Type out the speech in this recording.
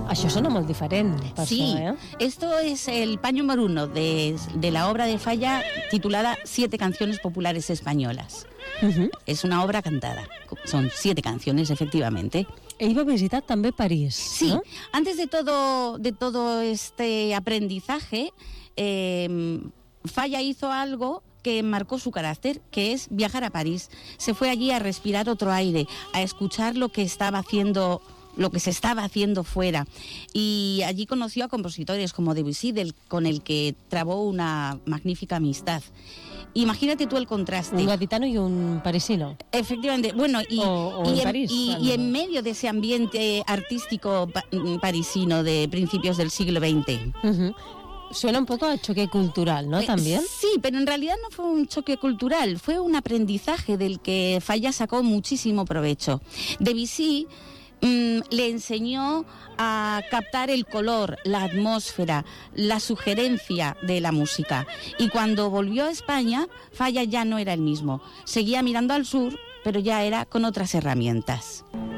Això sona molt diferent. Sí, això, esto es el paño número 1 de la obra de Falla titulada 7 canciones populares españolas. Es una obra cantada, son 7 canciones, efectivamente. Ell va visitar també París, sí, ¿no? Antes de todo este aprendizaje, Falla hizo algo que marcó su carácter, que es viajar a París. Se fue allí a respirar otro aire, a escuchar lo que se estaba haciendo fuera. Y allí conoció a compositores como Debussy, con el que trabó una magnífica amistad. Imagínate tú el contraste. Un gaditano y un parisino. Efectivamente. Bueno, y en medio de ese ambiente artístico parisino de principios del siglo XX. Suena un poco a choque cultural, ¿no? También. Sí, pero en realidad no fue un choque cultural, fue un aprendizaje del que Falla sacó muchísimo provecho. Debussy le enseñó a captar el color, la atmósfera, la sugerencia de la música. Y cuando volvió a España, Falla ya no era el mismo. Seguía mirando al sur, pero ya era con otras herramientas.